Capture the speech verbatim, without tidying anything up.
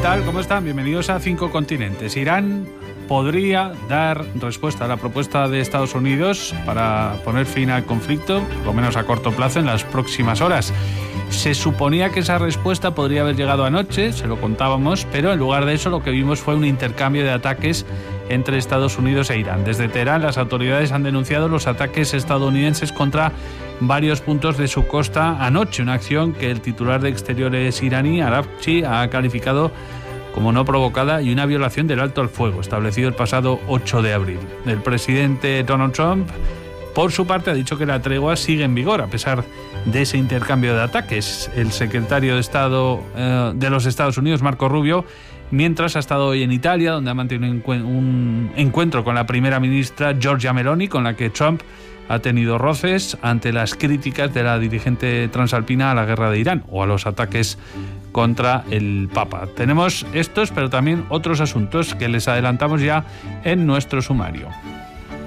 tal? ¿Cómo están? Bienvenidos a Cinco Continentes. Irán podría dar respuesta a la propuesta de Estados Unidos para poner fin al conflicto, por lo menos a corto plazo, en las próximas horas. Se suponía que esa respuesta podría haber llegado anoche, se lo contábamos, pero en lugar de eso lo que vimos fue un intercambio de ataques entre Estados Unidos e Irán. Desde Teherán, las autoridades han denunciado los ataques estadounidenses contra varios puntos de su costa anoche, una acción que el titular de Exteriores iraní, Araghchi, ha calificado como no provocada y una violación del alto al fuego establecido el pasado ocho de abril. El presidente Donald Trump, por su parte, ha dicho que la tregua sigue en vigor a pesar de ese intercambio de ataques. El secretario de Estado eh, de los Estados Unidos, Marco Rubio, mientras ha estado hoy en Italia, donde ha mantenido un, encu- un encuentro con la primera ministra Giorgia Meloni, con la que Trump ha tenido roces ante las críticas de la dirigente transalpina a la guerra de Irán o a los ataques contra el Papa. Tenemos estos, pero también otros asuntos que les adelantamos ya en nuestro sumario.